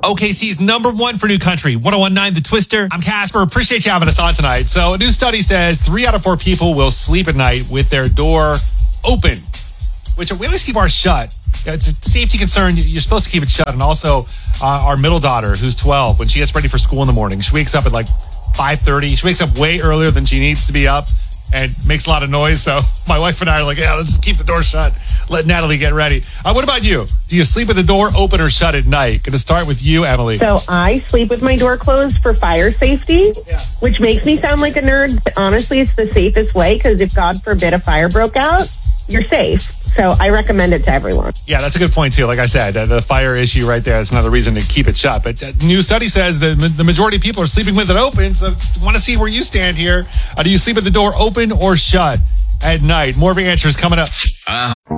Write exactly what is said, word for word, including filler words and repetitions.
O K C's number one for new country, one oh one point nine The Twister. I'm Casper. Appreciate you having us on tonight. So a new study says three out of four people will sleep at night with their door open, which we always keep ours shut. It's a safety concern. You're supposed to keep it shut. And also uh, our middle daughter, who's twelve, when she gets ready for school in the morning, she wakes up at like five thirty. She wakes up way earlier than she needs to be up and makes a lot of noise. So my wife and I are like, yeah, let's just keep the door shut. Let Natalie get ready. Uh, what about you? Do you sleep with the door open or shut at night? Going to start with you, Emily. So I sleep with my door closed for fire safety, yeah. Which makes me sound like a nerd. But honestly, it's the safest way because if, God forbid, a fire broke out, you're safe. So I recommend it to everyone. Yeah, that's a good point, too. Like I said, uh, the fire issue right there is another reason to keep it shut. But uh, new study says that the majority of people are sleeping with it open. So I want to see where you stand here. Uh, do you sleep with the door open or shut at night? More of your answers coming up. Uh.